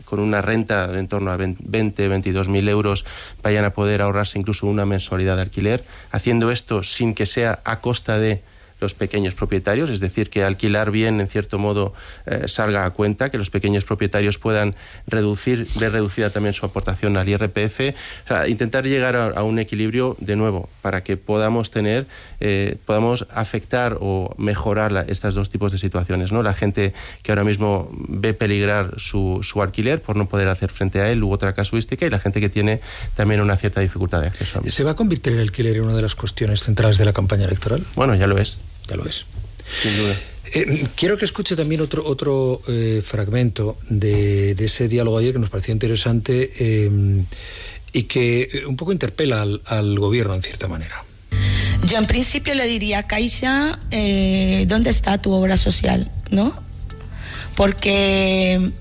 con una renta de en torno a 22.000 euros vayan a poder ahorrarse incluso una mensualidad de alquiler, haciendo esto sin que sea a costa de los pequeños propietarios, es decir, que alquilar bien, en cierto modo, salga a cuenta, que los pequeños propietarios puedan ver reducida también su aportación al IRPF, o sea, intentar llegar a un equilibrio, de nuevo, para que podamos afectar o mejorar estos dos tipos de situaciones, ¿no? La gente que ahora mismo ve peligrar su alquiler por no poder hacer frente a él u otra casuística, y la gente que tiene también una cierta dificultad de acceso a él. ¿Se va a convertir el alquiler en una de las cuestiones centrales de la campaña electoral? Bueno, ya lo es. Ya lo es. Sin duda. Quiero que escuche también otro fragmento de ese diálogo ayer que nos pareció interesante y que un poco interpela al gobierno en cierta manera. Yo en principio le diría a Caixa, ¿dónde está tu obra social? ¿No? Porque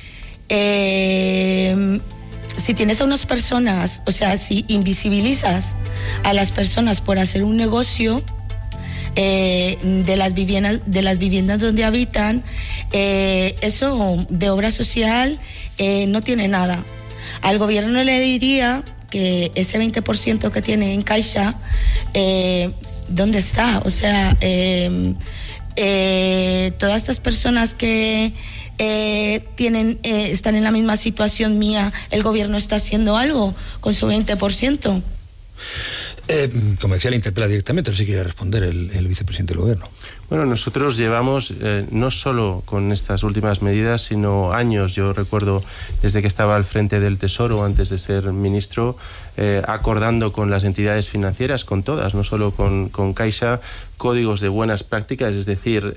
si tienes a unas personas, o sea, si invisibilizas a las personas por hacer un negocio de las viviendas donde habitan, eso de obra social no tiene nada. Al gobierno le diría que ese 20% que tiene en Caixa, ¿dónde está? O sea, todas estas personas que están en la misma situación mía, el gobierno está haciendo algo con su 20%. Como decía, le interpela directamente, no sé si quiere responder el vicepresidente del gobierno. Bueno, nosotros llevamos no solo con estas últimas medidas, sino años. Yo recuerdo desde que estaba al frente del Tesoro, antes de ser ministro, acordando con las entidades financieras, con todas, no solo con Caixa, códigos de buenas prácticas, es decir,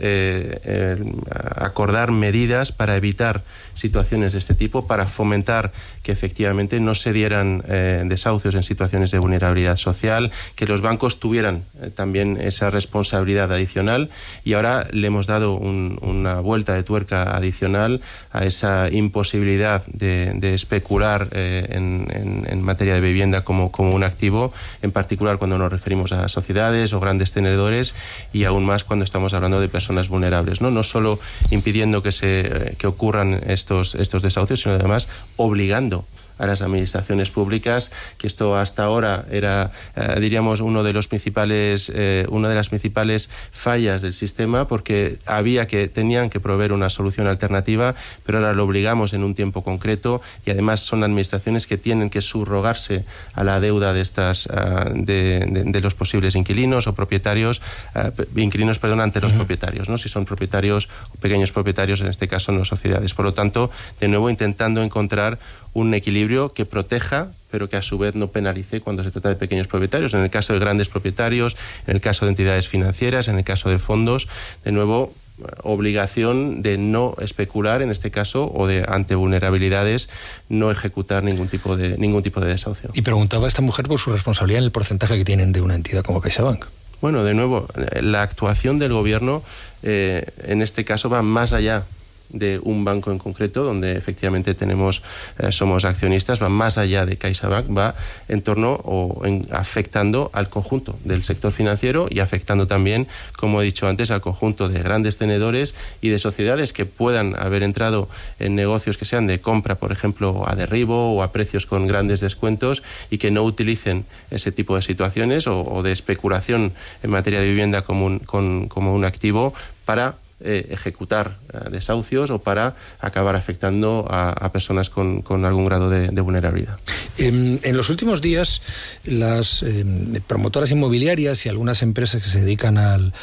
acordar medidas para evitar situaciones de este tipo, para fomentar que efectivamente no se dieran desahucios en situaciones de vulnerabilidad social, que los bancos tuvieran también esa responsabilidad adicional, y ahora le hemos dado una vuelta de tuerca adicional a esa imposibilidad de especular en materia de vivienda como un activo, en particular cuando nos referimos a sociedades o grandes tenedores, y aún más cuando estamos hablando de personas vulnerables, no solo impidiendo que ocurran estos desahucios, sino además obligando a las administraciones públicas, que esto hasta ahora era, diríamos, una de las principales fallas del sistema, porque tenían que proveer una solución alternativa, pero ahora lo obligamos en un tiempo concreto, y además son administraciones que tienen que subrogarse a la deuda de los posibles inquilinos o propietarios, ante los propietarios, ¿no? Si son propietarios o pequeños propietarios, en este caso no sociedades. Por lo tanto, de nuevo intentando encontrar un equilibrio que proteja, pero que a su vez no penalice cuando se trata de pequeños propietarios. En el caso de grandes propietarios, en el caso de entidades financieras, en el caso de fondos, de nuevo, obligación de no especular en este caso, o de, ante vulnerabilidades, no ejecutar ningún tipo de desahucio. Y preguntaba a esta mujer por su responsabilidad en el porcentaje que tienen de una entidad como CaixaBank. Bueno, de nuevo, la actuación del gobierno en este caso va más allá de un banco en concreto, donde efectivamente somos accionistas, va más allá de CaixaBank, va en torno afectando al conjunto del sector financiero, y afectando también, como he dicho antes, al conjunto de grandes tenedores y de sociedades que puedan haber entrado en negocios que sean de compra, por ejemplo, a derribo o a precios con grandes descuentos, y que no utilicen ese tipo de situaciones o de especulación en materia de vivienda como un activo para ejecutar desahucios o para acabar afectando a personas con algún grado de vulnerabilidad. En los últimos días, las promotoras inmobiliarias y algunas empresas que se dedican al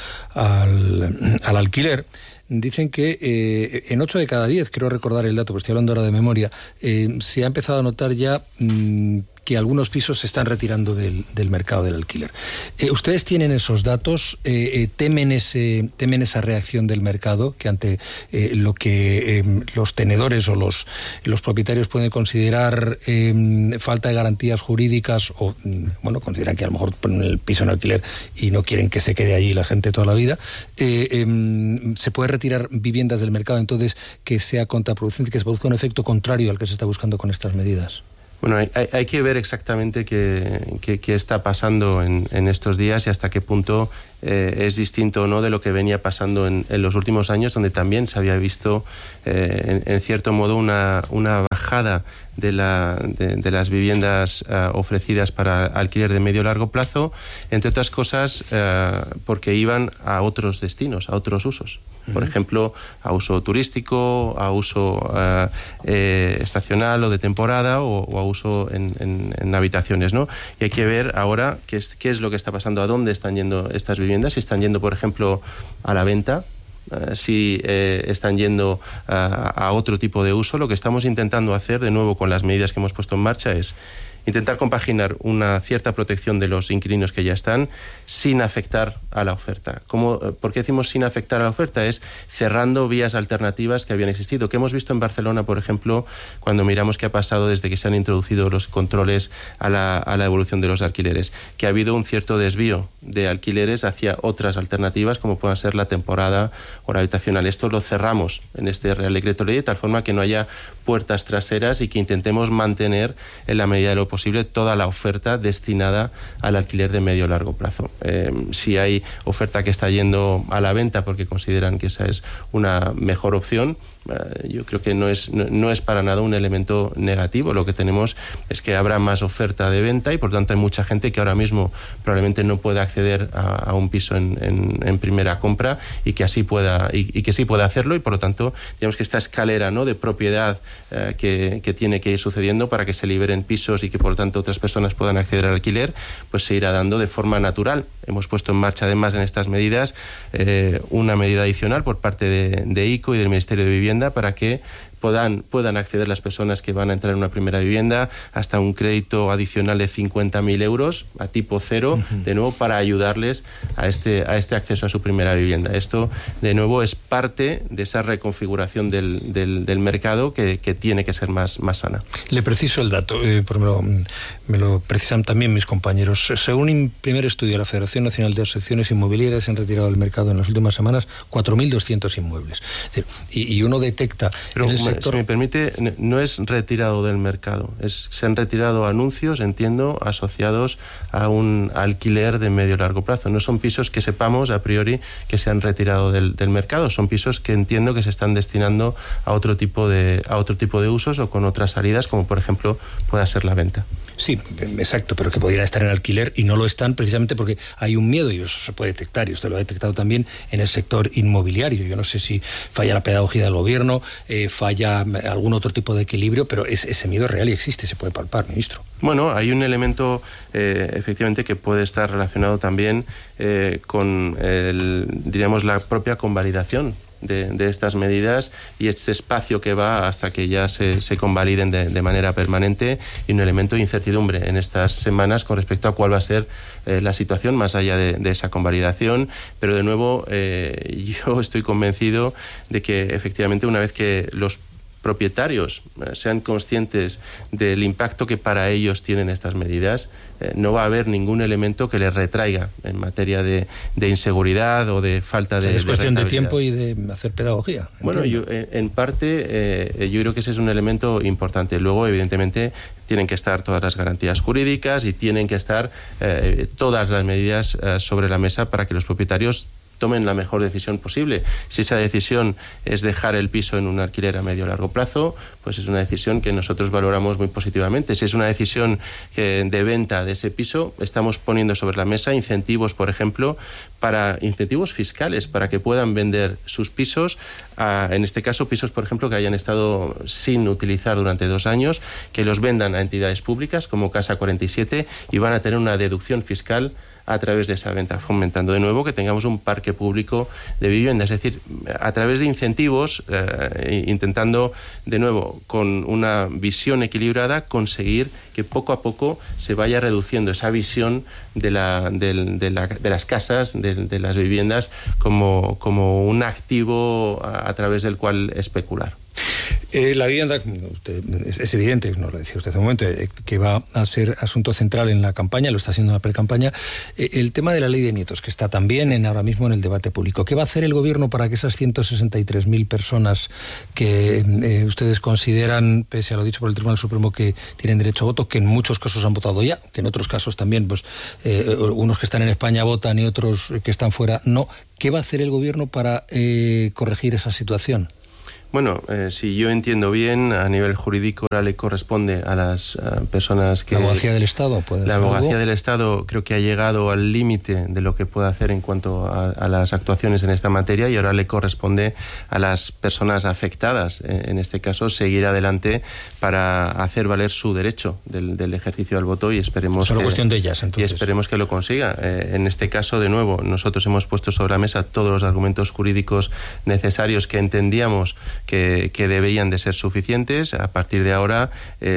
alquiler dicen que en 8 de cada 10, creo recordar el dato, porque estoy hablando ahora de memoria, se ha empezado a notar ya que algunos pisos se están retirando del mercado del alquiler. ¿Ustedes tienen esos datos? ¿Temen esa reacción del mercado, que ante lo que los tenedores o los propietarios pueden considerar falta de garantías jurídicas, o consideran que a lo mejor ponen el piso en alquiler y no quieren que se quede allí la gente toda la vida? ¿Se puede retirar viviendas del mercado, entonces, que sea contraproducente, que se produzca un efecto contrario al que se está buscando con estas medidas? Bueno, hay que ver exactamente qué está pasando en estos días, y hasta qué punto es distinto o no de lo que venía pasando en los últimos años, donde también se había visto en cierto modo una bajada bajada de las viviendas ofrecidas para alquiler de medio largo plazo, entre otras cosas porque iban a otros destinos, a otros usos. Por ejemplo, a uso turístico, a uso estacional o de temporada, o a uso en habitaciones, ¿no? Y hay que ver ahora qué es lo que está pasando, a dónde están yendo estas viviendas, si están yendo, por ejemplo, a la venta, si están yendo a otro tipo de uso. Lo que estamos intentando hacer, de nuevo, con las medidas que hemos puesto en marcha, es intentar compaginar una cierta protección de los inquilinos que ya están sin afectar a la oferta. ¿Por qué decimos sin afectar a la oferta? Es cerrando vías alternativas que habían existido, que hemos visto en Barcelona, por ejemplo, cuando miramos qué ha pasado desde que se han introducido los controles a la evolución de los alquileres, que ha habido un cierto desvío de alquileres hacia otras alternativas, como puedan ser la temporada o la habitacional. Esto lo cerramos en este Real Decreto Ley, de tal forma que no haya puertas traseras y que intentemos mantener, en la medida de lo posible, toda la oferta destinada al alquiler de medio o largo plazo. Si hay oferta que está yendo a la venta porque consideran que esa es una mejor opción, yo creo que no es para nada un elemento negativo. Lo que tenemos es que habrá más oferta de venta y por tanto hay mucha gente que ahora mismo probablemente no pueda acceder a un piso en primera compra y que así pueda y que sí pueda hacerlo, y por lo tanto digamos que esta escalera, ¿no?, de propiedad que tiene que ir sucediendo para que se liberen pisos y que por lo tanto otras personas puedan acceder al alquiler, pues se irá dando de forma natural. Hemos puesto en marcha además en estas medidas una medida adicional por parte de ICO y del Ministerio de Vivienda para que puedan acceder las personas que van a entrar en una primera vivienda hasta un crédito adicional de 50.000 euros a tipo cero, de nuevo para ayudarles a este acceso a su primera vivienda. Esto, de nuevo, es parte de esa reconfiguración del mercado que tiene que ser más sana. Le preciso el dato, porque me lo precisan también mis compañeros. Según un primer estudio de la Federación Nacional de Asociaciones Inmobiliarias, se han retirado del mercado en las últimas semanas 4.200 inmuebles. Es decir, y uno detecta... Pero, si me permite, no es retirado del mercado, se han retirado anuncios, entiendo, asociados a un alquiler de medio largo plazo. No son pisos que sepamos a priori que se han retirado del mercado, son pisos que entiendo que se están destinando a otro tipo de usos o con otras salidas, como por ejemplo pueda ser la venta. Sí, exacto, pero que pudieran estar en alquiler y no lo están precisamente porque hay un miedo, y eso se puede detectar, y usted lo ha detectado también en el sector inmobiliario. Yo no sé si falla la pedagogía del gobierno, falla algún otro tipo de equilibrio, pero ese miedo es real y existe, se puede palpar, ministro. Bueno, hay un elemento efectivamente que puede estar relacionado también con diríamos, la propia convalidación de estas medidas y este espacio que va hasta que ya se convaliden de manera permanente, y un elemento de incertidumbre en estas semanas con respecto a cuál va a ser la situación más allá de esa convalidación. Pero de nuevo yo estoy convencido de que efectivamente una vez que los propietarios sean conscientes del impacto que para ellos tienen estas medidas, no va a haber ningún elemento que les retraiga en materia de inseguridad o de falta de... Es cuestión de tiempo y de hacer pedagogía. Bueno, en parte yo creo que ese es un elemento importante. Luego, evidentemente, tienen que estar todas las garantías jurídicas y tienen que estar todas las medidas sobre la mesa para que los propietarios tomen la mejor decisión posible. Si esa decisión es dejar el piso en un alquiler a medio o largo plazo, pues es una decisión que nosotros valoramos muy positivamente. Si es una decisión de venta de ese piso, estamos poniendo sobre la mesa incentivos, por ejemplo, incentivos fiscales para que puedan vender sus pisos, en este caso pisos, por ejemplo, que hayan estado sin utilizar durante 2 años, que los vendan a entidades públicas como Casa 47 y van a tener una deducción fiscal a través de esa venta, fomentando de nuevo que tengamos un parque público de vivienda. Es decir, a través de incentivos, intentando de nuevo, con una visión equilibrada, conseguir que poco a poco se vaya reduciendo esa visión de las casas, de las viviendas, como un activo a través del cual especular. La vivienda, es evidente, nos lo decía usted hace un momento, que va a ser asunto central en la campaña, lo está haciendo en la pre-campaña. El tema de la ley de nietos, que está también ahora mismo en el debate público. ¿Qué va a hacer el gobierno para que esas 163.000 personas que ustedes consideran, pese a lo dicho por el Tribunal Supremo, que tienen derecho a voto, que en muchos casos han votado ya, que en otros casos también, pues unos que están en España votan y otros que están fuera no? ¿Qué va a hacer el gobierno para corregir esa situación? Bueno, si yo entiendo bien, a nivel jurídico ahora le corresponde a las personas que... ¿La abogacía del Estado puede hacer algo? La abogacía del Estado creo que ha llegado al límite de lo que puede hacer en cuanto a las actuaciones en esta materia, y ahora le corresponde a las personas afectadas, en este caso, seguir adelante para hacer valer su derecho del ejercicio del voto, y esperemos Solo cuestión de ellas, entonces. Y esperemos que lo consiga. En este caso, de nuevo, nosotros hemos puesto sobre la mesa todos los argumentos jurídicos necesarios que entendíamos que deberían de ser suficientes. A partir de ahora,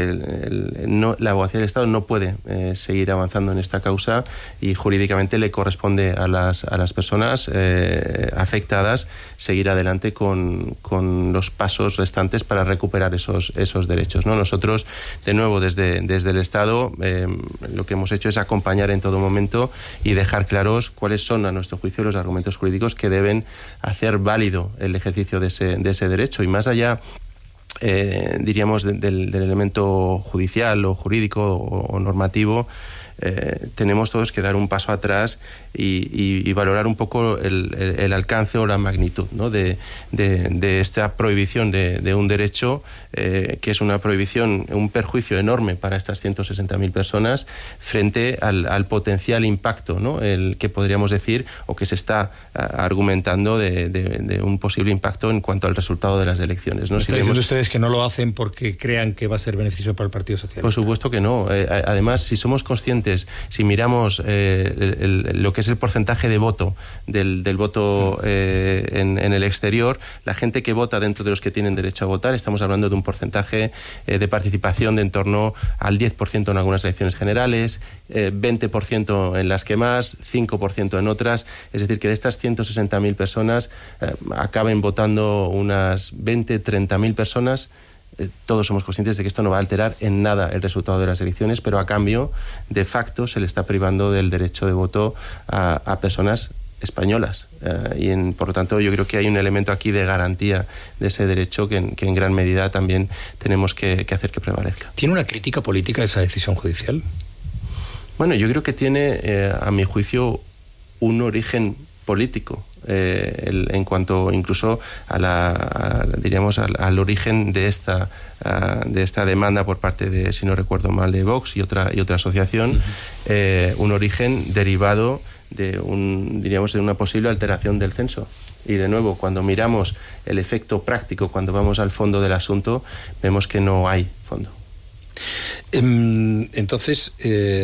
la abogacía del Estado no puede seguir avanzando en esta causa, y jurídicamente le corresponde a las personas afectadas seguir adelante con los pasos restantes para recuperar esos derechos, ¿no? Nosotros, de nuevo, desde el Estado, lo que hemos hecho es acompañar en todo momento y dejar claros cuáles son, a nuestro juicio, los argumentos jurídicos que deben hacer válido el ejercicio de ese derecho. Y más allá, diríamos, del elemento judicial o jurídico o normativo, tenemos todos que dar un paso atrás y valorar un poco el alcance o la magnitud, ¿no?, de esta prohibición de un derecho, que es una prohibición, un perjuicio enorme para estas 160.000 personas frente al potencial impacto, ¿no?, el que podríamos decir, o que se está argumentando de un posible impacto en cuanto al resultado de las elecciones, ¿no? ¿Están diciendo ustedes que no lo hacen porque crean que va a ser beneficioso para el Partido Socialista? Por supuesto que no. Además, si somos conscientes, si miramos lo que es el porcentaje de voto del voto en el exterior, la gente que vota dentro de los que tienen derecho a votar, estamos hablando de un porcentaje de participación de en torno al 10% en algunas elecciones generales, 20% en las que más, 5% en otras. Es decir, que de estas 160.000 personas acaben votando unas 20, 30.000 personas. Todos somos conscientes de que esto no va a alterar en nada el resultado de las elecciones, pero a cambio, de facto, se le está privando del derecho de voto a personas españolas. Por lo tanto, yo creo que hay un elemento aquí de garantía de ese derecho que en gran medida también tenemos que hacer que prevalezca. ¿Tiene una crítica política esa decisión judicial? Bueno, yo creo que tiene, a mi juicio, un origen político, en cuanto incluso al origen de esta demanda por parte de, si no recuerdo mal, de Vox y otra asociación, un origen derivado de una posible alteración del censo. Y de nuevo, cuando miramos el efecto práctico, cuando vamos al fondo del asunto, vemos que no hay fondo. Entonces,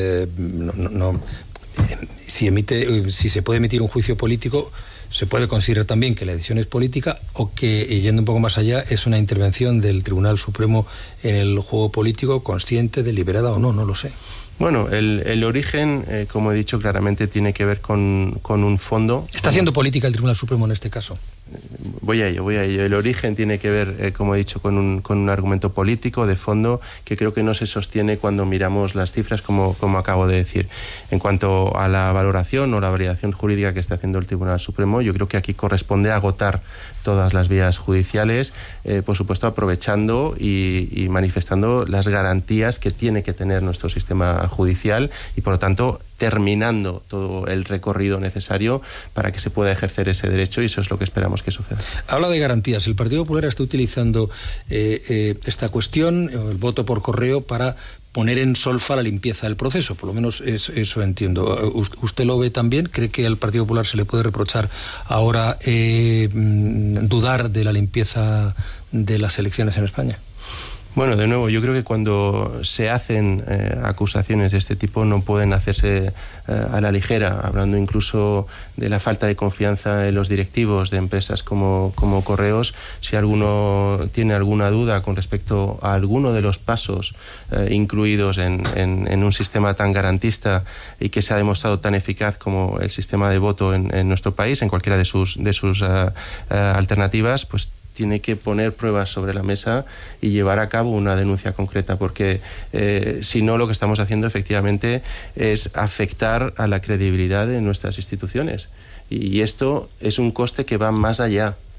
si se puede emitir un juicio político, se puede considerar también que la decisión es política, o que, yendo un poco más allá, es una intervención del Tribunal Supremo en el juego político, consciente, deliberada o no lo sé. Bueno, el origen, como he dicho claramente, tiene que ver con un fondo. ¿Está haciendo política el Tribunal Supremo en este caso? Voy a ello. El origen tiene que ver, como he dicho, con un argumento político de fondo que creo que no se sostiene cuando miramos las cifras, como acabo de decir. En cuanto a la valoración o la validación jurídica que está haciendo el Tribunal Supremo, yo creo que aquí corresponde agotar todas las vías judiciales, por supuesto aprovechando y manifestando las garantías que tiene que tener nuestro sistema judicial, y por lo tanto terminando todo el recorrido necesario para que se pueda ejercer ese derecho, y eso es lo que esperamos que suceda. Habla de garantías. El Partido Popular está utilizando esta cuestión, el voto por correo, para poner en solfa la limpieza del proceso. Por lo menos eso entiendo. ¿Usted lo ve también? ¿Cree que al Partido Popular se le puede reprochar ahora dudar de la limpieza de las elecciones en España? Bueno, de nuevo, yo creo que cuando se hacen acusaciones de este tipo no pueden hacerse a la ligera, hablando incluso de la falta de confianza en los directivos de empresas como Correos. Si alguno tiene alguna duda con respecto a alguno de los pasos incluidos en un sistema tan garantista y que se ha demostrado tan eficaz como el sistema de voto en nuestro país, en cualquiera de sus alternativas, pues tiene que poner pruebas sobre la mesa y llevar a cabo una denuncia concreta, porque si no, lo que estamos haciendo efectivamente es afectar a la credibilidad de nuestras instituciones. Y esto es un coste que va más allá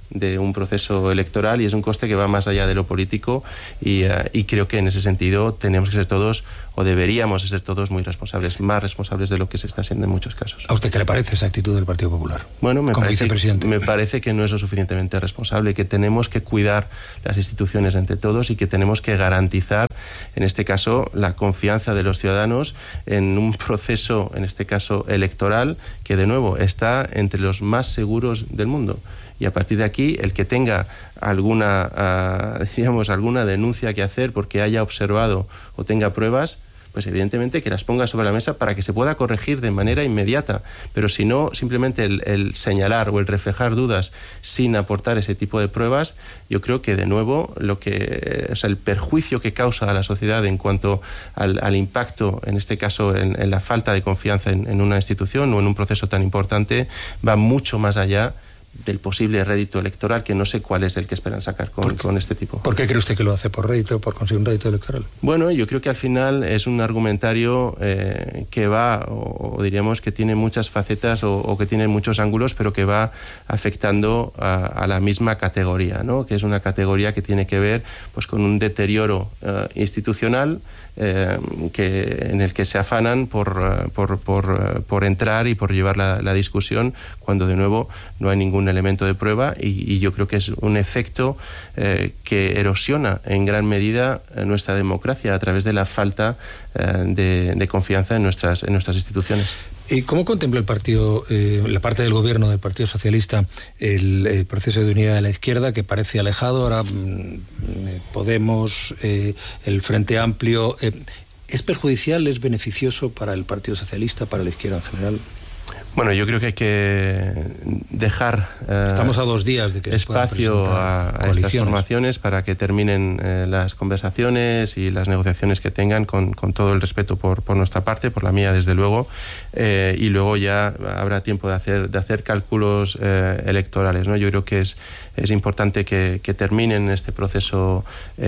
de un proceso electoral y es un coste que va más allá de lo político y creo que en ese sentido tenemos que ser todos, o deberíamos ser todos, muy responsables, más responsables de lo que se está haciendo en muchos casos. ¿A usted qué le parece esa actitud del Partido Popular? Bueno, me parece que no es lo suficientemente responsable, que tenemos que cuidar las instituciones entre todos y que tenemos que garantizar, en este caso, la confianza de los ciudadanos en un proceso, en este caso electoral, que de nuevo está entre los más seguros del mundo. Y a partir de aquí, el que tenga alguna denuncia que hacer porque haya observado o tenga pruebas, pues evidentemente que las ponga sobre la mesa para que se pueda corregir de manera inmediata. Pero si no, simplemente el señalar o el reflejar dudas sin aportar ese tipo de pruebas, yo creo que de nuevo el perjuicio que causa a la sociedad en cuanto al impacto, en este caso en la falta de confianza en una institución o en un proceso tan importante, va mucho más allá del posible rédito electoral, que no sé cuál es el que esperan sacar con este tipo. ¿Por qué cree usted que lo hace? ¿Por rédito, por conseguir un rédito electoral? Bueno, yo creo que al final es un argumentario que va, o diríamos que tiene muchas facetas o que tiene muchos ángulos, pero que va afectando a la misma categoría, ¿no? Que es una categoría que tiene que ver pues con un deterioro institucional en el que se afanan por entrar y por llevar la discusión cuando de nuevo no hay ningún elemento de prueba y yo creo que es un efecto que erosiona en gran medida nuestra democracia a través de la falta de confianza en nuestras instituciones. ¿Y cómo contempla el partido, la parte del gobierno del Partido Socialista, el proceso de unidad de la izquierda que parece alejado? Ahora Podemos, el Frente Amplio, ¿es perjudicial, es beneficioso para el Partido Socialista, para la izquierda en general? Bueno, yo creo que hay que dejar estamos a 2 días de que espacio a estas formaciones para que terminen las conversaciones y las negociaciones que tengan con todo el respeto por nuestra parte, por la mía desde luego, y luego ya habrá tiempo de hacer cálculos electorales, ¿no? Yo creo que es importante que terminen este proceso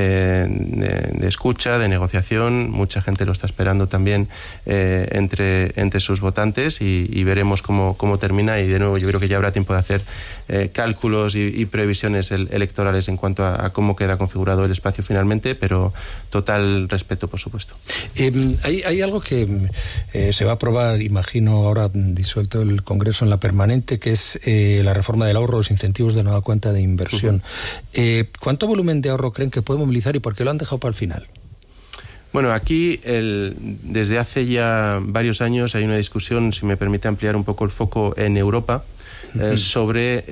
de escucha, de negociación. Mucha gente lo está esperando también entre sus votantes y veremos cómo termina y de nuevo yo creo que ya habrá tiempo de hacer cálculos y previsiones electorales en cuanto a cómo queda configurado el espacio finalmente, pero total respeto, por supuesto. Hay algo que se va a aprobar, imagino, ahora disuelto el Congreso en la permanente, que es la reforma del ahorro, los incentivos de nueva cuenta de inversión. ¿Cuánto volumen de ahorro creen que puede movilizar y por qué lo han dejado para el final? Bueno, aquí desde hace ya varios años hay una discusión, si me permite ampliar un poco el foco, en Europa, sobre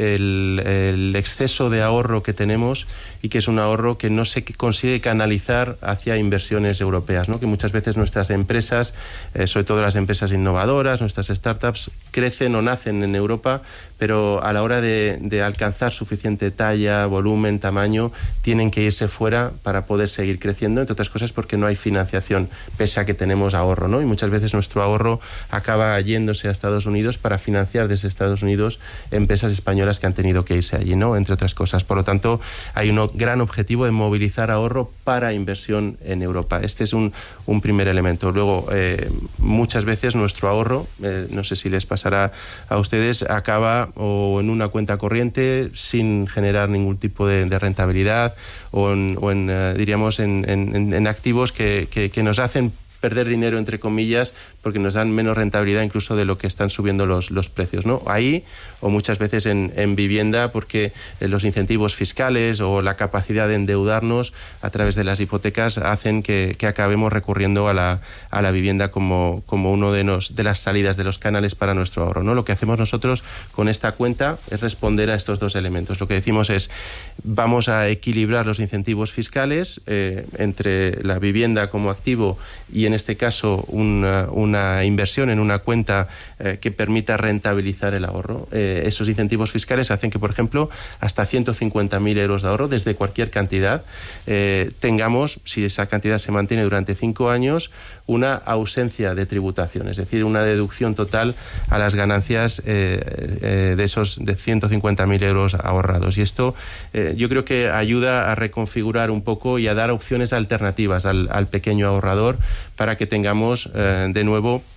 el exceso de ahorro que tenemos y que es un ahorro que no se consigue canalizar hacia inversiones europeas, ¿no? Que muchas veces nuestras empresas, sobre todo las empresas innovadoras, nuestras startups, crecen o nacen en Europa, pero a la hora de alcanzar suficiente talla, volumen, tamaño, tienen que irse fuera para poder seguir creciendo, entre otras cosas porque no hay financiación, pese a que tenemos ahorro, ¿no? Y muchas veces nuestro ahorro acaba yéndose a Estados Unidos para financiar desde Estados Unidos empresas españolas que han tenido que irse allí, ¿no? Entre otras cosas. Por lo tanto, hay un gran objetivo de movilizar ahorro para inversión en Europa. Este es un primer elemento. Luego, muchas veces nuestro ahorro, no sé si les pasará a ustedes, acaba o en una cuenta corriente sin generar ningún tipo de rentabilidad o diríamos en activos que nos hacen perder dinero, entre comillas, porque nos dan menos rentabilidad incluso de lo que están subiendo los precios, ¿no? Ahí, o muchas veces en vivienda, porque los incentivos fiscales o la capacidad de endeudarnos a través de las hipotecas hacen que acabemos recurriendo a la vivienda como uno de las salidas de los canales para nuestro ahorro, ¿no? Lo que hacemos nosotros con esta cuenta es responder a estos dos elementos. Lo que decimos es, vamos a equilibrar los incentivos fiscales entre la vivienda como activo y en este caso una inversión en una cuenta que permita rentabilizar el ahorro. Esos incentivos fiscales hacen que, por ejemplo, hasta 150.000 euros de ahorro desde cualquier cantidad tengamos, si esa cantidad se mantiene durante 5 años, una ausencia de tributación, es decir, una deducción total a las ganancias de 150.000 euros ahorrados. Y esto yo creo que ayuda a reconfigurar un poco y a dar opciones alternativas al pequeño ahorrador para que tengamos de nuevo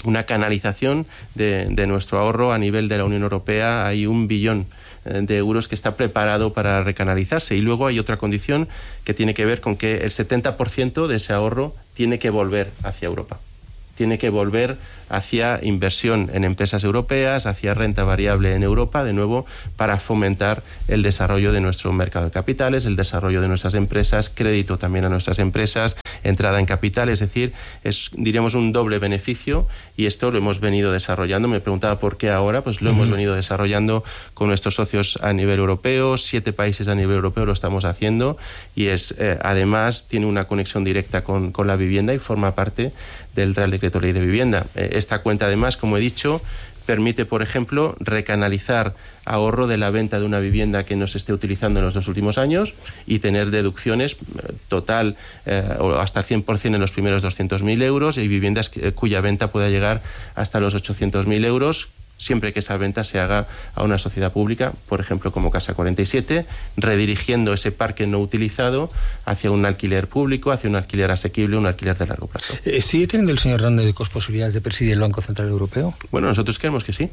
una canalización de nuestro ahorro a nivel de la Unión Europea. Hay 1 billón de euros que está preparado para recanalizarse. Y luego hay otra condición que tiene que ver con que el 70% de ese ahorro tiene que volver hacia Europa. Tiene que volver hacia inversión en empresas europeas, hacia renta variable en Europa, de nuevo, para fomentar el desarrollo de nuestro mercado de capitales, el desarrollo de nuestras empresas, crédito también a nuestras empresas, entrada en capital, es decir, es, diríamos, un doble beneficio, y esto lo hemos venido desarrollando. Me preguntaba por qué ahora, pues lo hemos venido desarrollando con nuestros socios a nivel europeo, 7 países a nivel europeo lo estamos haciendo, y es además tiene una conexión directa con la vivienda y forma parte del Real Decreto Ley de Vivienda. Esta cuenta, además, como he dicho, permite, por ejemplo, recanalizar ahorro de la venta de una vivienda que no se esté utilizando en los 2 últimos años y tener deducciones total o hasta el 100% en los primeros 200.000 euros, y viviendas cuya venta pueda llegar hasta los 800.000 euros, siempre que esa venta se haga a una sociedad pública, por ejemplo, como Casa 47, redirigiendo ese parque no utilizado hacia un alquiler público, hacia un alquiler asequible, un alquiler de largo plazo. ¿Sigue teniendo el señor Hernández posibilidades de presidir el Banco Central Europeo? Bueno, nosotros creemos que sí.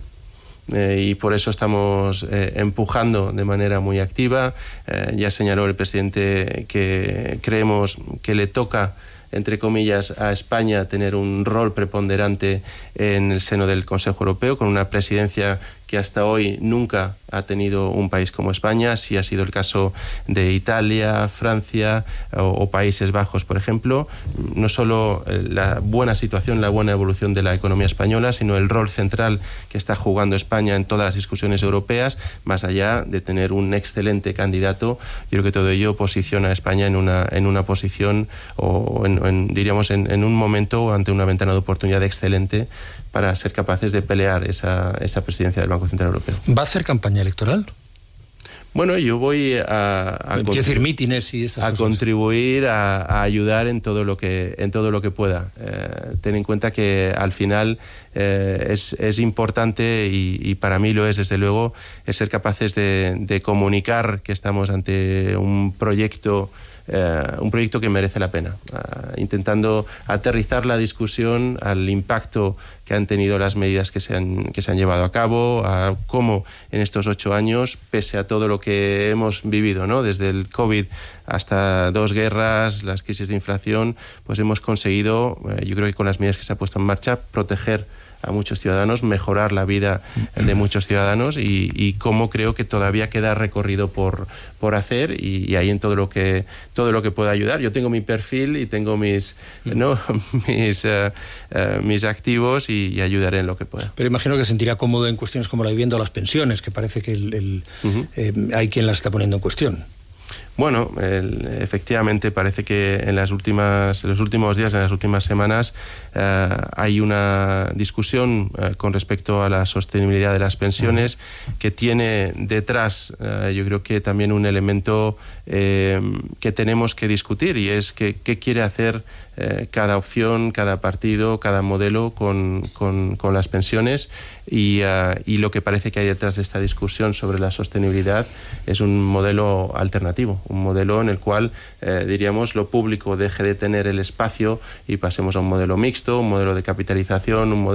Y por eso estamos empujando de manera muy activa. Ya señaló el presidente que creemos que le toca, entre comillas, a España tener un rol preponderante en el seno del Consejo Europeo, con una presidencia que hasta hoy nunca ha tenido un país como España. Sí ha sido el caso de Italia, Francia o Países Bajos, por ejemplo. No solo la buena situación, la buena evolución de la economía española, sino el rol central que está jugando España en todas las discusiones europeas, más allá de tener un excelente candidato. Yo creo que todo ello posiciona a España en una posición, o diríamos en un momento ante una ventana de oportunidad excelente para ser capaces de pelear esa presidencia del Banco Central Europeo. ¿Va a hacer campaña electoral? Bueno, yo voy a decir, mítines y esas cosas. Contribuir, a ayudar en todo lo que pueda. Ten en cuenta que al final es importante, y para mí lo es desde luego, el ser capaces de comunicar que estamos ante un proyecto que merece la pena, intentando aterrizar la discusión al impacto que han tenido las medidas que se han llevado a cabo, a cómo en estos 8 años, pese a todo lo que hemos vivido, ¿no?, desde el COVID hasta 2 guerras, las crisis de inflación, pues hemos conseguido, yo creo que con las medidas que se han puesto en marcha, proteger a muchos ciudadanos, mejorar la vida de muchos ciudadanos, y cómo creo que todavía queda recorrido por hacer, y ahí en todo lo que pueda ayudar. Yo tengo mi perfil y tengo mis activos, y ayudaré en lo que pueda. Pero imagino que se sentirá cómodo en cuestiones como la vivienda o las pensiones, que parece que hay quien las está poniendo en cuestión. Bueno, efectivamente parece que en los últimos días, en las últimas semanas, hay una discusión con respecto a la sostenibilidad de las pensiones que tiene detrás, yo creo que también un elemento que tenemos que discutir, y es qué quiere hacer cada opción, cada partido, cada modelo con las pensiones, y lo que parece que hay detrás de esta discusión sobre la sostenibilidad es un modelo alternativo, un modelo en el cual, diríamos, lo público deje de tener el espacio y pasemos a un modelo mixto, un modelo de capitalización, un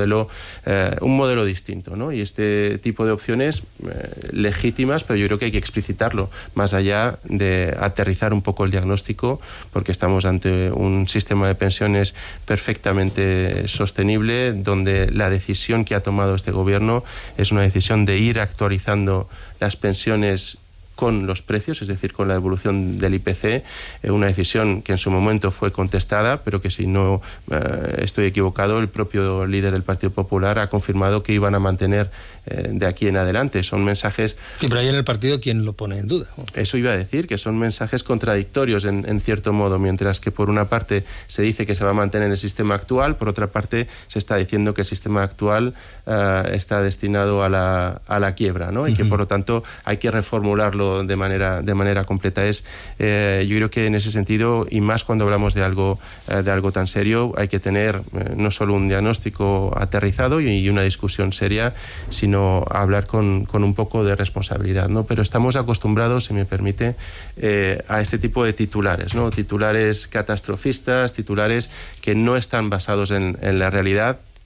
modelo distinto, ¿no? Y este tipo de opciones legítimas, pero yo creo que hay que explicitarlo, más allá de aterrizar un poco el diagnóstico, porque estamos ante un sistema de pensiones perfectamente sostenible, donde la decisión que ha tomado este gobierno es una decisión de ir actualizando las pensiones con los precios, es decir, con la evolución del IPC, una decisión que en su momento fue contestada, pero que, si no estoy equivocado, el propio líder del Partido Popular ha confirmado que iban a mantener de aquí en adelante. Son mensajes... Sí, pero hay en el partido quien lo pone en duda. Eso iba a decir, que son mensajes contradictorios en cierto modo, mientras que por una parte se dice que se va a mantener el sistema actual, por otra parte se está diciendo que el sistema actual está destinado a la quiebra, ¿no? Y que por lo tanto hay que reformularlo de manera completa. Yo creo que en ese sentido, y más cuando hablamos de algo tan serio, hay que tener no solo un diagnóstico aterrizado y una discusión seria, sino hablar con un poco de responsabilidad, ¿no? Pero estamos acostumbrados, si me permite, a este tipo de titulares, ¿no? Titulares catastrofistas, titulares que no están basados en la realidad,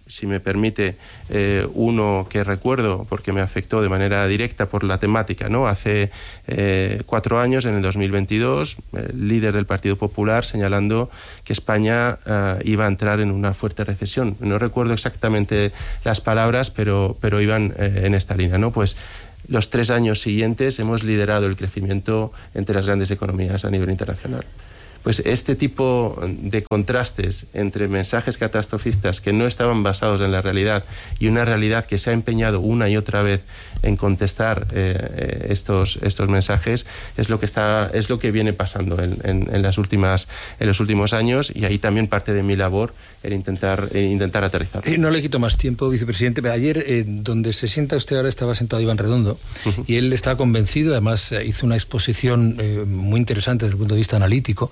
si me permite, uno que recuerdo porque me afectó de manera directa por la temática, ¿no? Hace 4 años, en el 2022, el líder del Partido Popular señalando que España iba a entrar en una fuerte recesión. No recuerdo exactamente las palabras, pero iban en esta línea, ¿no? Pues los 3 años siguientes hemos liderado el crecimiento entre las grandes economías a nivel internacional. Pues este tipo de contrastes entre mensajes catastrofistas que no estaban basados en la realidad y una realidad que se ha empeñado una y otra vez en contestar estos mensajes es lo que viene pasando en los últimos años, y ahí también parte de mi labor el intentar aterrizar. No le quito más tiempo, vicepresidente. Ayer, donde se sienta usted ahora, estaba sentado Iván Redondo, y él estaba convencido, además hizo una exposición muy interesante desde el punto de vista analítico,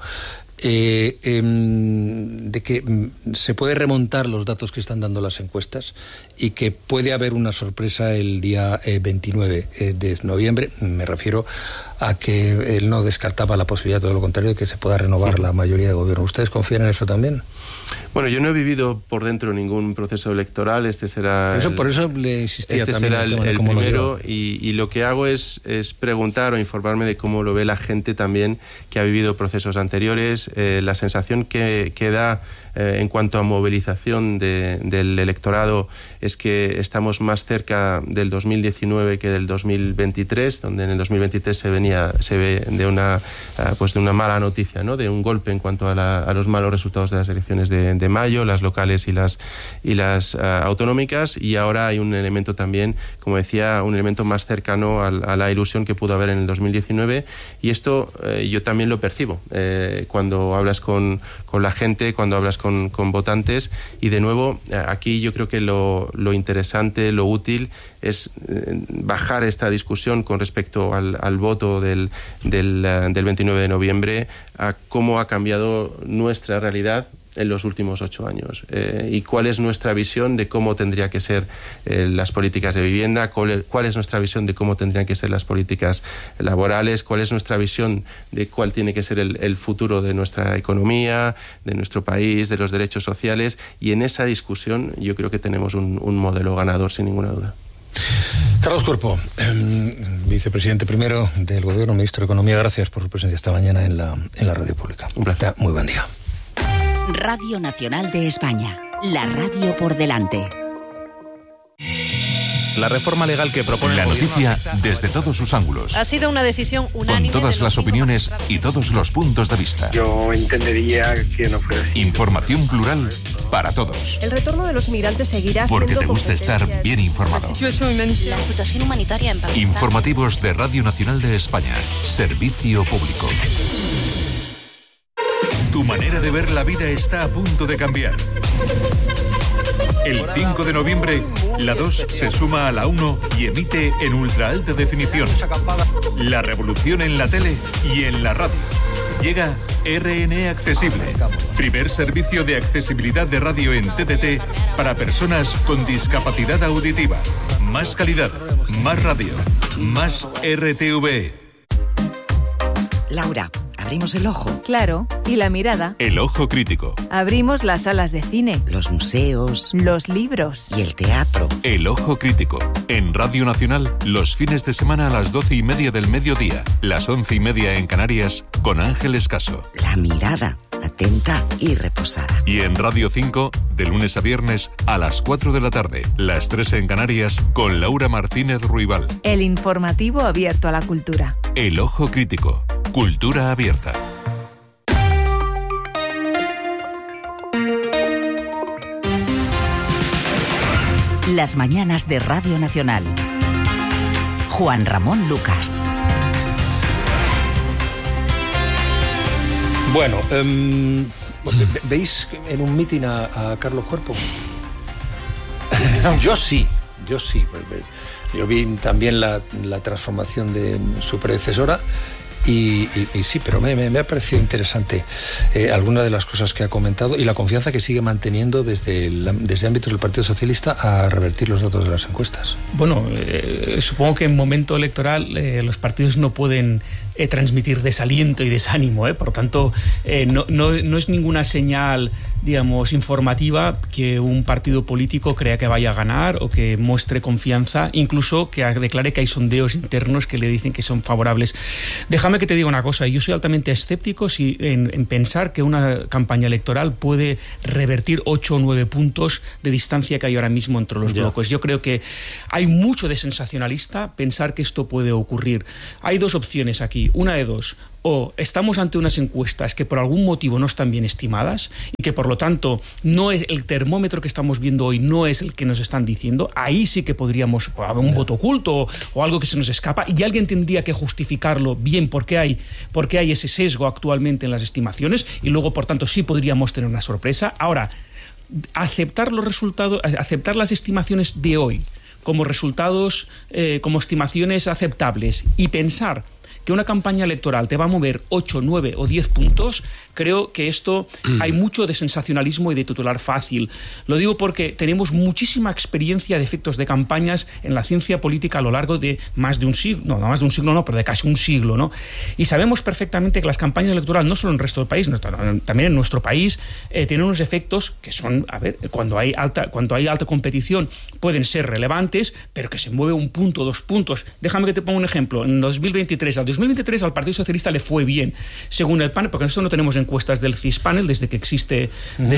de que se puede remontar los datos que están dando las encuestas y que puede haber una sorpresa el día 29 de noviembre. Me refiero a que él no descartaba la posibilidad, todo lo contrario, de que se pueda renovar la mayoría de gobierno. ¿Ustedes confían en eso también? Bueno, yo no he vivido por dentro ningún proceso electoral. Este será por eso le insistía este también será el cómo primero, y lo que hago es preguntar o informarme de cómo lo ve la gente también que ha vivido procesos anteriores. La sensación que da en cuanto a movilización del electorado es que estamos más cerca del 2019 que del 2023, donde en el 2023 se ve de una mala noticia, ¿no? De un golpe en cuanto a los malos resultados de las elecciones de mayo, las locales y las autonómicas, y ahora hay un elemento también, como decía, un elemento más cercano a la ilusión que pudo haber en el 2019, y esto yo también lo percibo cuando hablas con la gente, cuando hablas con votantes, y de nuevo aquí yo creo que lo interesante, lo útil es bajar esta discusión con respecto al voto del 29 de noviembre, a cómo ha cambiado nuestra realidad en los últimos 8 años, y cuál es nuestra visión de cómo tendría que ser las políticas de vivienda, cuál es nuestra visión de cómo tendrían que ser las políticas laborales, cuál es nuestra visión de cuál tiene que ser el futuro de nuestra economía, de nuestro país, de los derechos sociales, y en esa discusión yo creo que tenemos un modelo ganador sin ninguna duda. Carlos Cuerpo, vicepresidente primero del Gobierno, ministro de Economía, gracias por su presencia esta mañana en la radio pública. Un placer. Muy buen día. Radio Nacional de España, la radio por delante. La reforma legal que propone la noticia desde todos sus ángulos. Ha sido una decisión unánime. Con todas las opiniones y todos los puntos de vista. Yo entendería que no fuera así. Información plural para todos. El retorno de los migrantes seguirá porque siendo te gusta estar bien informado. La situación humanitaria en Pakistán. Informativos de Radio Nacional de España. Servicio público. Tu manera de ver la vida está a punto de cambiar. El 5 de noviembre, la 2 se suma a la 1 y emite en ultra alta definición. La revolución en la tele y en la radio. Llega RN Accesible, primer servicio de accesibilidad de radio en TDT para personas con discapacidad auditiva. Más calidad, más radio, más RTV. Laura, abrimos el ojo. Claro, y la mirada. El ojo crítico. Abrimos las salas de cine. Los museos. Los libros. Y el teatro. El ojo crítico. En Radio Nacional, los fines de semana a las 12:30 del mediodía. Las 11:30 en Canarias, con Ángeles Caso. La mirada, atenta y reposada. Y en Radio 5, de lunes a viernes, a las 4 de la tarde. Las 3 en Canarias, con Laura Martínez Ruibal. El informativo abierto a la cultura. El ojo crítico. Cultura abierta. Las mañanas de Radio Nacional. Juan Ramón Lucas. Bueno, ¿veis en un mitin a Carlos Cuerpo? Yo sí. Yo vi también la transformación de su predecesora Y sí, pero me ha parecido interesante alguna de las cosas que ha comentado y la confianza que sigue manteniendo desde ámbitos del Partido Socialista a revertir los datos de las encuestas. Bueno, supongo que en momento electoral los partidos no pueden transmitir desaliento y desánimo, por lo tanto no es ninguna señal, digamos, informativa que un partido político crea que vaya a ganar o que muestre confianza, incluso que declare que hay sondeos internos que le dicen que son favorables. Déjame que te diga una cosa, yo soy altamente escéptico en pensar que una campaña electoral puede revertir 8 o 9 puntos de distancia que hay ahora mismo entre los bloques. Yo creo que hay mucho de sensacionalista pensar que esto puede ocurrir. Hay dos opciones aquí, una de dos: o estamos ante unas encuestas que por algún motivo no están bien estimadas y que por lo tanto no es el termómetro que estamos viendo hoy, no es el que nos están diciendo. Ahí sí que podríamos haber un voto oculto o algo que se nos escapa, y alguien tendría que justificarlo bien porque hay ese sesgo actualmente en las estimaciones, y luego por tanto sí podríamos tener una sorpresa. Ahora, aceptar los resultados, aceptar las estimaciones de hoy como resultados, como estimaciones aceptables, y pensar que una campaña electoral te va a mover 8, 9 o 10 puntos, creo que esto hay mucho de sensacionalismo y de titular fácil. Lo digo porque tenemos muchísima experiencia de efectos de campañas en la ciencia política a lo largo de más de un siglo, pero de casi un siglo, ¿no? Y sabemos perfectamente que las campañas electorales, no solo en el resto del país, también en nuestro país, tienen unos efectos que son, cuando hay alta competición pueden ser relevantes, pero que se mueve 1 punto, 2 puntos. Déjame que te ponga un ejemplo. En 2023 al Partido Socialista le fue bien, según el panel, porque nosotros no tenemos encuestas del CIS-Panel desde que existe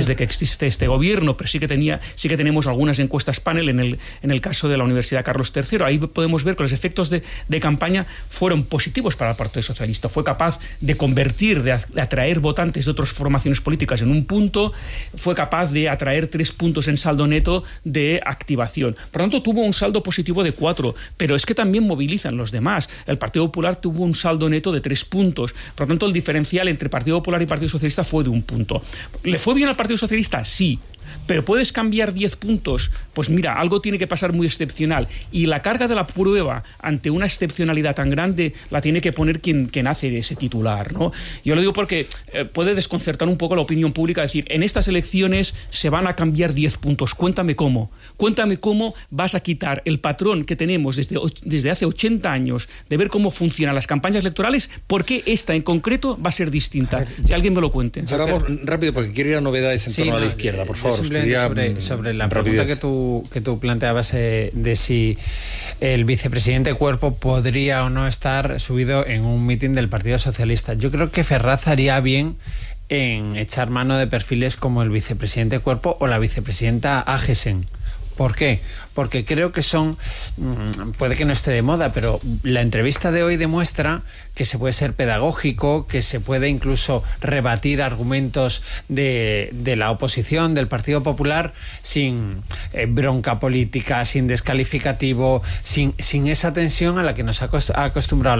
este gobierno, pero sí que tenemos algunas encuestas panel en el caso de la Universidad Carlos III. Ahí podemos ver que los efectos de campaña fueron positivos para el Partido Socialista. Fue capaz de convertir, de atraer votantes de otras formaciones políticas en 1 punto, fue capaz de atraer 3 puntos en saldo neto de activación. Por lo tanto, tuvo un saldo positivo de 4, pero es que también movilizan los demás. El Partido Popular tuvo un saldo neto de 3 puntos. Por lo tanto, el diferencial entre Partido Popular y Partido Socialista fue de 1 punto. ¿Le fue bien al Partido Socialista? Sí. ¿Pero puedes cambiar 10 puntos? Pues mira, algo tiene que pasar muy excepcional. Y la carga de la prueba ante una excepcionalidad tan grande la tiene que poner quien hace ese titular, ¿no? Yo lo digo porque puede desconcertar un poco la opinión pública, decir, en estas elecciones se van a cambiar 10 puntos. Cuéntame cómo. Cuéntame cómo vas a quitar el patrón que tenemos desde hace 80 años de ver cómo funcionan las campañas electorales. ¿Por qué esta en concreto va a ser distinta? Que alguien me lo cuente. Ahora vamos rápido porque quiero ir a novedades en torno a la izquierda, por favor. Simplemente sobre la pregunta que tú planteabas de si el vicepresidente Cuerpo podría o no estar subido en un mitin del Partido Socialista. Yo creo que Ferraz haría bien en echar mano de perfiles como el vicepresidente Cuerpo o la vicepresidenta Agesen. ¿Por qué? Porque creo que puede que no esté de moda, pero la entrevista de hoy demuestra que se puede ser pedagógico, que se puede incluso rebatir argumentos de la oposición, del Partido Popular, sin bronca política, sin descalificativo, sin esa tensión a la que nos ha acostumbrado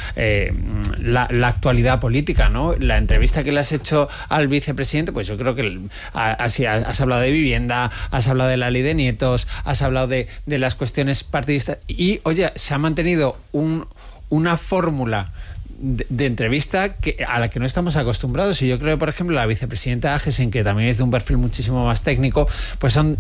la actualidad política, ¿no? La entrevista que le has hecho al vicepresidente, pues yo creo que has hablado de vivienda, has hablado de la ley de nietos, has hablado de las cuestiones partidistas y, oye, se ha mantenido una fórmula de entrevista a la que no estamos acostumbrados. Y yo creo que, por ejemplo, la vicepresidenta Agesen, que también es de un perfil muchísimo más técnico, pues son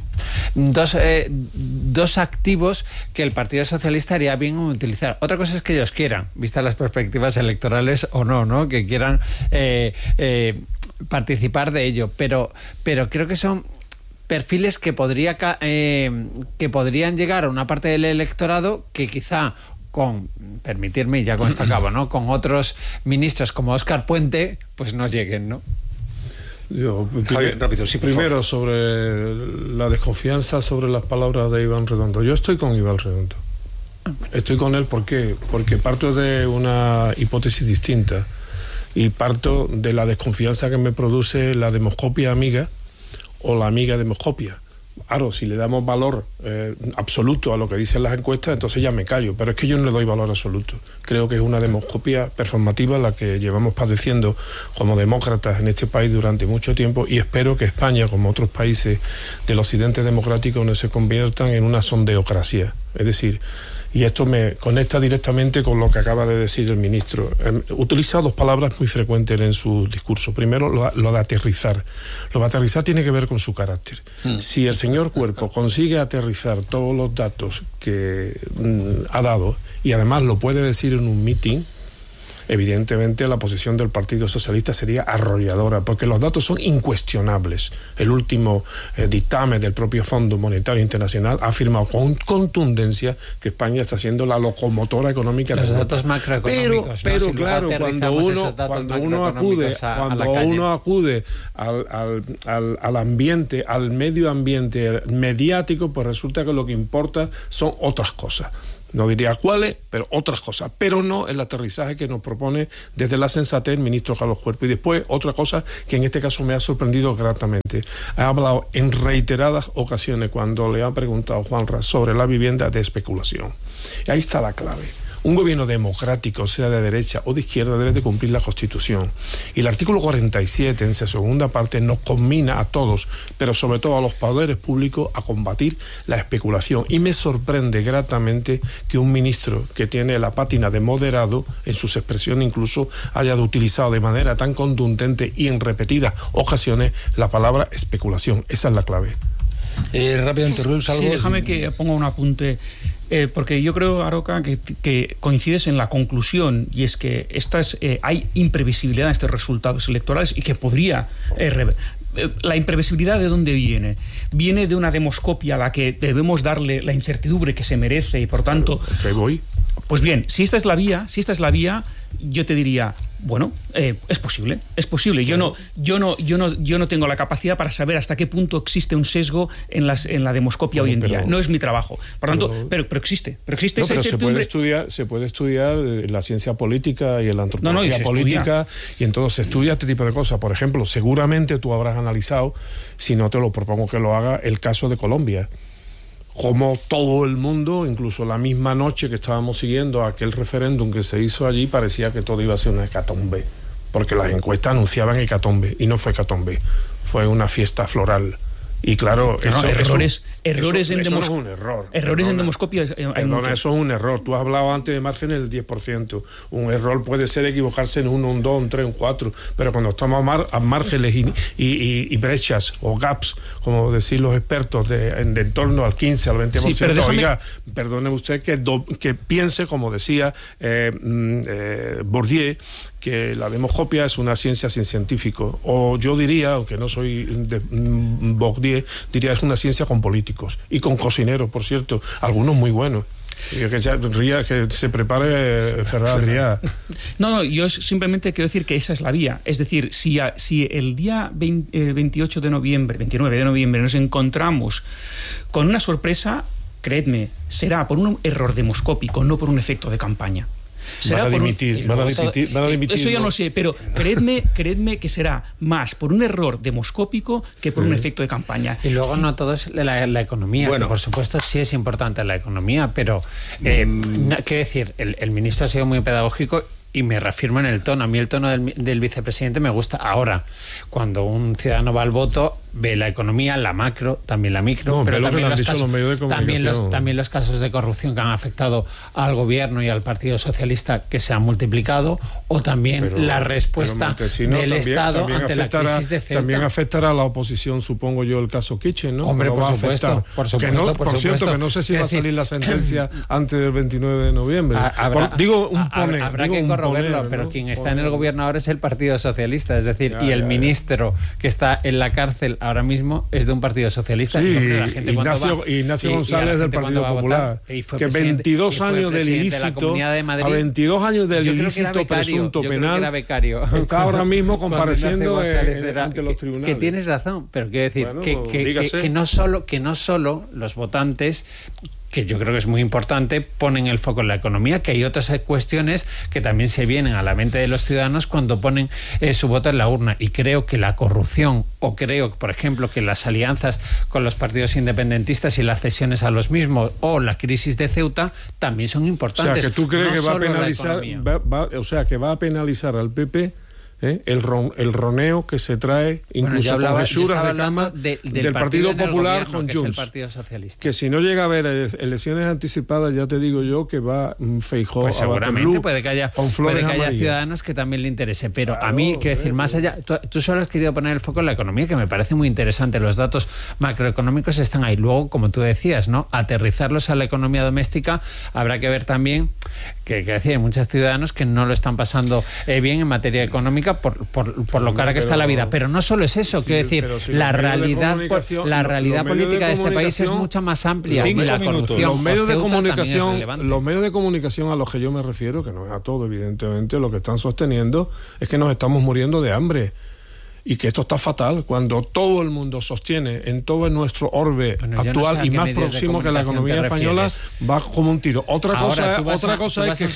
dos activos que el Partido Socialista haría bien utilizar. Otra cosa es que ellos quieran, vistas las perspectivas electorales o no, que quieran participar de ello, pero creo que son perfiles que podrían llegar a una parte del electorado que quizá permitirme, y ya con esto acabo, ¿no? Con otros ministros como Óscar Puente, pues no lleguen, ¿no? Rápido, sí, primero, sobre la desconfianza sobre las palabras de Iván Redondo. Yo estoy con Iván Redondo. Estoy con él porque parto de una hipótesis distinta y parto de la desconfianza que me produce la demoscopia amiga o la amiga demoscopia. Claro, si le damos valor absoluto a lo que dicen las encuestas, entonces ya me callo, pero es que yo no le doy valor absoluto. Creo que es una demoscopia performativa la que llevamos padeciendo como demócratas en este país durante mucho tiempo, y espero que España, como otros países del occidente democrático, no se conviertan en una sondeocracia. Es decir, y esto me conecta directamente con lo que acaba de decir el ministro. Utiliza dos palabras muy frecuentes en su discurso. Primero, lo de aterrizar. Lo de aterrizar tiene que ver con su carácter. Si el señor Cuerpo consigue aterrizar todos los datos que ha dado, y además lo puede decir en un meeting, evidentemente la posición del Partido Socialista sería arrolladora, porque los datos son incuestionables. El último dictamen del propio Fondo Monetario Internacional ha afirmado con contundencia que España está siendo la locomotora económica. Los datos macroeconómicos. Pero si claro, cuando uno acude al ambiente, al medio ambiente mediático, pues resulta que lo que importa son otras cosas. No diría cuáles, pero otras cosas. Pero no el aterrizaje que nos propone desde la sensatez el ministro Carlos Cuerpo. Y después, otra cosa que en este caso me ha sorprendido gratamente. Ha hablado en reiteradas ocasiones cuando le ha preguntado Juanra sobre la vivienda de especulación. Y ahí está la clave. Un gobierno democrático, sea de derecha o de izquierda, debe de cumplir la Constitución. Y el artículo 47, en su segunda parte, nos conmina a todos, pero sobre todo a los poderes públicos, a combatir la especulación. Y me sorprende gratamente que un ministro que tiene la pátina de moderado, en sus expresiones incluso, haya utilizado de manera tan contundente y en repetidas ocasiones la palabra especulación. Esa es la clave. Rápidamente, Ruiz, algo. Sí, déjame que ponga un apunte. Porque yo creo, Aroca, que coincides en la conclusión, y es que hay imprevisibilidad en estos resultados electorales y que podría... ¿La imprevisibilidad de dónde viene? Viene de una demoscopia a la que debemos darle la incertidumbre que se merece y, por tanto... Pues bien, si esta es la vía, yo te diría, bueno, es posible. Claro. Yo no tengo la capacidad para saber hasta qué punto existe un sesgo en la demoscopia hoy en día. No es mi trabajo. Por tanto, pero existe. Pero se puede estudiar la ciencia política y la antropología política, y entonces se estudia este tipo de cosas. Por ejemplo, seguramente tú habrás analizado, si no te lo propongo que lo haga, el caso de Colombia. Como todo el mundo, incluso la misma noche que estábamos siguiendo aquel referéndum que se hizo allí, parecía que todo iba a ser una hecatombe, porque las encuestas anunciaban hecatombe, y no fue hecatombe, fue una fiesta floral. Y claro, eso no es un error. Errores en demoscopia hay muchos. Eso es un error. Tú has hablado antes de márgenes del 10%. Un error puede ser equivocarse en 1, un 2, un 3, un 4. Pero cuando estamos a márgenes y brechas o gaps, como decir los expertos, de en torno al 15, al 20%, sí, oiga, perdone usted que piense, como decía Bourdieu, que la demoscopia es una ciencia sin científico, o yo diría, aunque no soy de Bourdieu, diría es una ciencia con políticos y con cocineros, por cierto, algunos muy buenos. Que se prepare Ferran Adrià. No, yo simplemente quiero decir que esa es la vía. Es decir, si el día 29 de noviembre nos encontramos con una sorpresa, creedme, será por un error demoscópico, no por un efecto de campaña. Van a dimitir. Eso ya no sé, pero creedme que será más por un error demoscópico que por un efecto de campaña. Y luego no todo es la economía, bueno, que por supuesto sí es importante la economía, pero quiero decir, el ministro ha sido muy pedagógico y me reafirmo en el tono. A mí el tono del vicepresidente me gusta ahora. Cuando un ciudadano va al voto, ve la economía, la macro, también la micro, pero también los casos de corrupción que han afectado al gobierno y al Partido Socialista, que se han multiplicado, o también la respuesta del Estado ante la crisis de Ceuta. También afectará a la oposición, supongo yo, el caso Kitchen, ¿no? Hombre, por supuesto. Por cierto, que no sé si va a salir la sentencia antes del 29 de noviembre. Habrá que corroborarlo, pero quien está en el gobierno ahora es el Partido Socialista, es decir, y el ministro que está en la cárcel ahora mismo es de un Partido Socialista. Sí, Ignacio González del Partido Popular, que 22 años del ilícito, a 22 años del ilícito presunto penal, está ahora mismo compareciendo ante los tribunales. Que tienes razón, pero quiero decir que no solo los votantes, que yo creo que es muy importante, ponen el foco en la economía, que hay otras cuestiones que también se vienen a la mente de los ciudadanos cuando ponen su voto en la urna. Y creo que la corrupción, o creo, por ejemplo, que las alianzas con los partidos independentistas y las cesiones a los mismos, o la crisis de Ceuta, también son importantes. O sea, que tú crees que va a penalizar, va a penalizar al PP el roneo que se trae, incluso con hechuras de cama del Partido Popular con Junts. Que si no llega a haber elecciones anticipadas, ya te digo yo que va Feijóo pues a seguramente puede que haya amarillas. ciudadanos que también le interese, pero a mí, quiero decir, más allá, tú solo has querido poner el foco en la economía, que me parece muy interesante. Los datos macroeconómicos están ahí. Luego, como tú decías, ¿no?, aterrizarlos a la economía doméstica. Habrá que ver también que decir, hay muchos ciudadanos que no lo están pasando bien en materia económica por lo cara que está la vida. Pero no solo es eso, quiero decir, la realidad política de este país es mucho más amplia. Y la corrupción, los medios de comunicación a los que yo me refiero, que no es a todo, evidentemente, lo que están sosteniendo es que nos estamos muriendo de hambre. Y que esto está fatal cuando todo el mundo sostiene en todo nuestro orbe actual y más próximo que la economía española va como un tiro. Otra cosa es que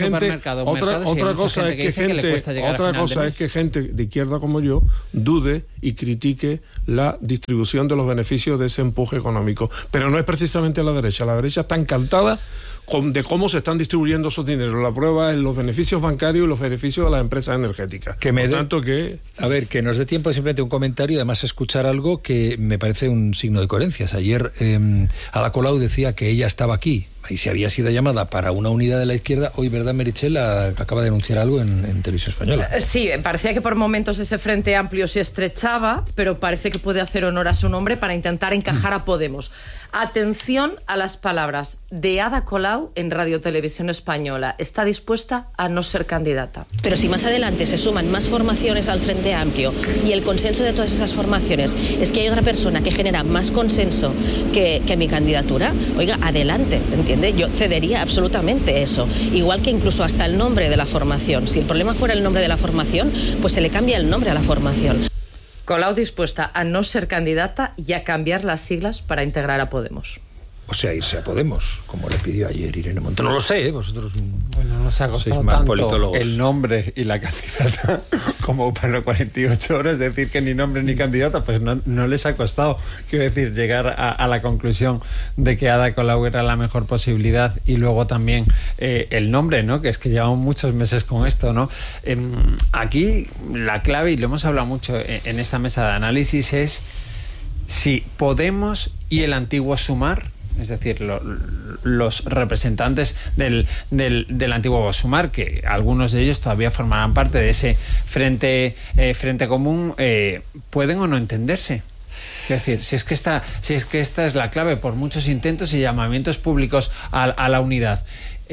gente de izquierda como yo dude y critique la distribución de los beneficios de ese empuje económico. Pero no es precisamente la derecha. La derecha está encantada de cómo se están distribuyendo esos dineros. La prueba es los beneficios bancarios y los beneficios de las empresas energéticas. A ver, que nos dé tiempo simplemente un comentario y además escuchar algo que me parece un signo de coherencias. Ayer Ada Colau decía que ella estaba aquí y si había sido llamada para una unidad de la izquierda. Hoy, ¿verdad, Meritxell? Acaba de anunciar algo en Televisión Española. Sí, parecía que por momentos ese Frente Amplio se estrechaba, pero parece que puede hacer honor a su nombre para intentar encajar a Podemos. Atención a las palabras de Ada Colau en Radio Televisión Española. Está dispuesta a no ser candidata. Pero si más adelante se suman más formaciones al Frente Amplio y el consenso de todas esas formaciones es que hay otra persona que genera más consenso que mi candidatura, oiga, adelante, ¿entiende? Yo cedería absolutamente eso. Igual que incluso hasta el nombre de la formación. Si el problema fuera el nombre de la formación, pues se le cambia el nombre a la formación. Colau dispuesta a no ser candidata y a cambiar las siglas para integrar a Podemos. O sea, irse a Podemos, como le pidió ayer Irene Montero. No lo sé, vosotros... Bueno, no se ha costado tanto el nombre y la candidata como para 48 horas decir que ni nombre ni candidata, pues no les ha costado, quiero decir, llegar a la conclusión de que Ada Colau era la mejor posibilidad. Y luego también el nombre, ¿no?, que es que llevamos muchos meses con esto, ¿no? Aquí la clave, y lo hemos hablado mucho en esta mesa de análisis, es si Podemos y el antiguo Sumar, es decir, los representantes del antiguo Sumar, que algunos de ellos todavía formarán parte de ese frente común, pueden o no entenderse. Es decir, si es que esta es la clave, por muchos intentos y llamamientos públicos a la unidad.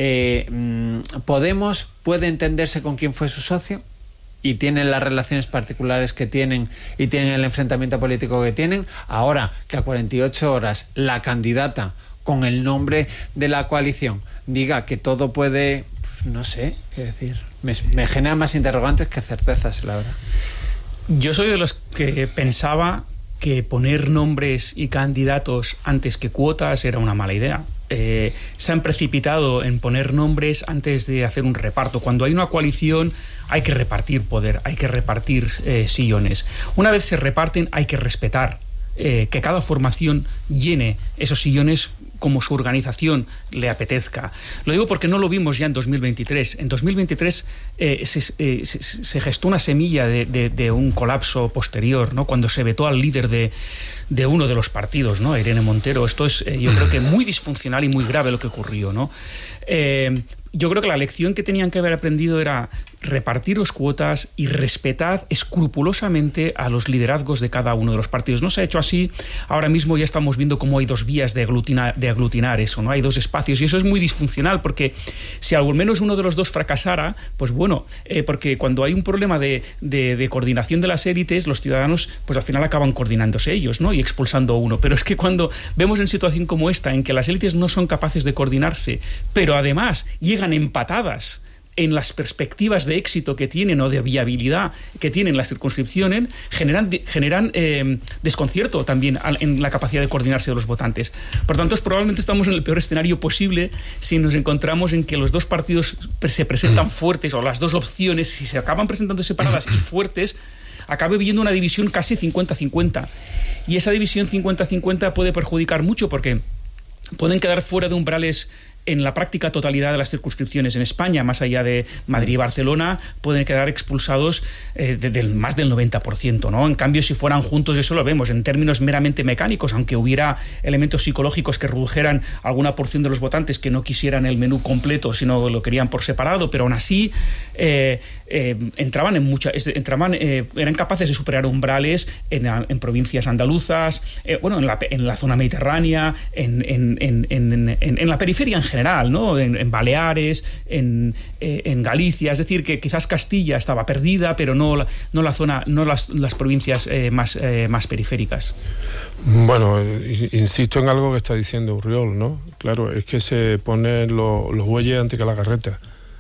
¿Podemos puede entenderse con quién fue su socio? Y tienen las relaciones particulares que tienen y tienen el enfrentamiento político que tienen. Ahora que a 48 horas la candidata con el nombre de la coalición diga que todo puede, no sé, qué decir, me genera más interrogantes que certezas, la verdad. Yo soy de los que pensaba que poner nombres y candidatos antes que cuotas era una mala idea. Se han precipitado en poner nombres antes de hacer un reparto. Cuando hay una coalición hay que repartir poder, hay que repartir sillones. Una vez se reparten hay que respetar que cada formación llene esos sillones como su organización le apetezca. Lo digo porque no lo vimos ya en 2023. En 2023 se gestó una semilla de un colapso posterior, ¿no?, cuando se vetó al líder de uno de los partidos, ¿no?, Irene Montero. Esto es, yo creo que muy disfuncional y muy grave lo que ocurrió, ¿no? Yo creo que la lección que tenían que haber aprendido era repartiros cuotas y respetad escrupulosamente a los liderazgos de cada uno de los partidos. No se ha hecho así. Ahora mismo ya estamos viendo cómo hay dos vías de aglutinar eso, ¿no? Hay dos espacios y eso es muy disfuncional, porque si al menos uno de los dos fracasara, pues bueno, porque cuando hay un problema de coordinación de las élites, los ciudadanos pues al final acaban coordinándose ellos, ¿no?, y expulsando a uno. Pero es que cuando vemos en situación como esta, en que las élites no son capaces de coordinarse, pero además llegan empatadas en las perspectivas de éxito que tienen o de viabilidad que tienen las circunscripciones, generan desconcierto también en la capacidad de coordinarse de los votantes. Por tanto, probablemente estamos en el peor escenario posible si nos encontramos en que los dos partidos se presentan fuertes, o las dos opciones, si se acaban presentando separadas y fuertes, acabe viendo una división casi 50-50. Y esa división 50-50 puede perjudicar mucho, porque pueden quedar fuera de umbrales en la práctica totalidad de las circunscripciones en España, más allá de Madrid y Barcelona, pueden quedar expulsados más del 90%, ¿no? En cambio, si fueran juntos, eso lo vemos en términos meramente mecánicos, aunque hubiera elementos psicológicos que redujeran alguna porción de los votantes que no quisieran el menú completo, sino lo querían por separado, pero aún así eran capaces de superar umbrales en provincias andaluzas, en la zona mediterránea, en la periferia en general, ¿no? En Baleares, en Galicia. Es decir, que quizás Castilla estaba perdida, pero no las provincias más periféricas. Bueno, insisto en algo que está diciendo Urriol, ¿no? Claro, es que se ponen los bueyes antes que la carreta.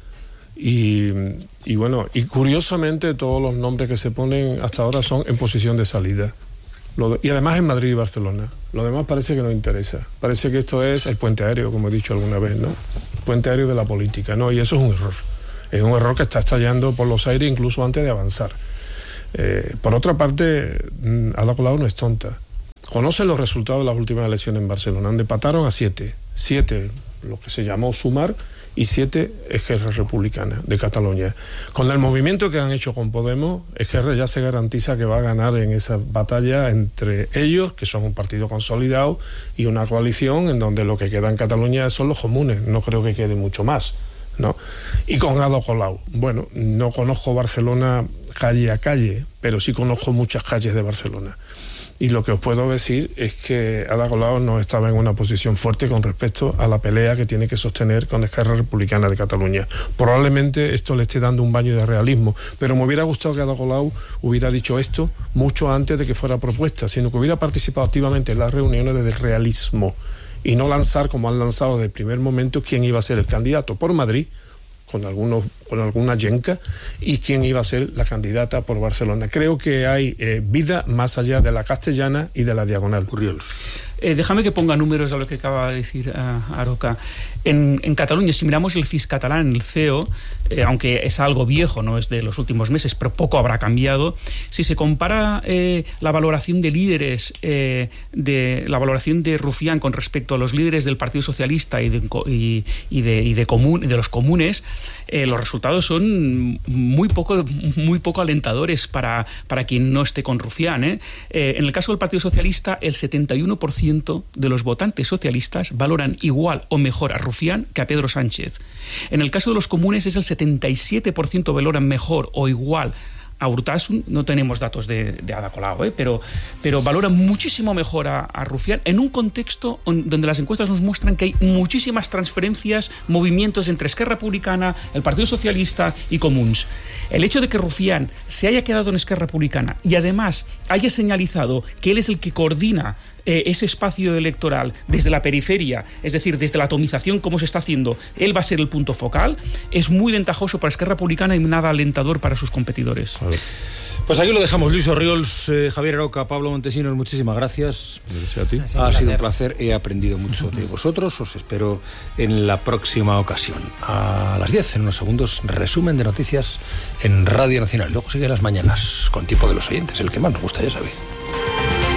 Y curiosamente todos los nombres que se ponen hasta ahora son en posición de salida. Y además en Madrid y Barcelona. Lo demás parece que no interesa. Parece que esto es el puente aéreo, como he dicho alguna vez, ¿no? El puente aéreo de la política, ¿no? Y eso es un error. Es un error que está estallando por los aires incluso antes de avanzar. Por otra parte, Ada Colau no es tonta. Conoce los resultados de las últimas elecciones en Barcelona, donde empataron a 7, lo que se llamó Sumar, y 7 Esquerra Republicana de Cataluña. Con el movimiento que han hecho con Podemos, Esquerra ya se garantiza que va a ganar en esa batalla entre ellos, que son un partido consolidado, y una coalición en donde lo que queda en Cataluña son los comunes. No creo que quede mucho más, ¿no? Y con Ada Colau. Bueno, no conozco Barcelona calle a calle, pero sí conozco muchas calles de Barcelona. Y lo que os puedo decir es que Ada Colau no estaba en una posición fuerte con respecto a la pelea que tiene que sostener con Esquerra Republicana de Cataluña. Probablemente esto le esté dando un baño de realismo, pero me hubiera gustado que Ada Colau hubiera dicho esto mucho antes de que fuera propuesta, sino que hubiera participado activamente en las reuniones desde el realismo y no lanzar, como han lanzado desde el primer momento, quién iba a ser el candidato por Madrid, con alguna yenca, y quién iba a ser la candidata por Barcelona. Creo que hay vida más allá de la Castellana y de la Diagonal. Urriol. Déjame que ponga números a lo que acaba de decir Aroca. En Cataluña, si miramos el CIS catalán, el CEO, aunque es algo viejo, no es de los últimos meses, pero poco habrá cambiado. Si se compara la valoración de líderes, la valoración de Rufián con respecto a los líderes del Partido Socialista y de los comunes, los resultados son muy poco alentadores para quien no esté con Rufián. En el caso del Partido Socialista, el 71% de los votantes socialistas valoran igual o mejor a Rufián que a Pedro Sánchez. En el caso de los comunes es el 77% valoran mejor o igual a Urtasun. No tenemos datos de Ada Colau, pero valoran muchísimo mejor a Rufián en un contexto donde las encuestas nos muestran que hay muchísimas transferencias, movimientos entre Esquerra Republicana, el Partido Socialista y Comuns. El hecho de que Rufián se haya quedado en Esquerra Republicana y además haya señalizado que él es el que coordina ese espacio electoral desde la periferia, es decir, desde la atomización como se está haciendo, él va a ser el punto focal, es muy ventajoso para Esquerra Republicana y nada alentador para sus competidores. Pues aquí lo dejamos. Luis Orriols, Javier Aroca, Pablo Montesinos, muchísimas gracias. Gracias a ti. Ha sido un placer, he aprendido mucho de vosotros. Os espero en la próxima ocasión. A las 10, en unos segundos, resumen de noticias en Radio Nacional. Luego sigue las mañanas con Tiempo de los Oyentes, el que más nos gusta, ya sabéis.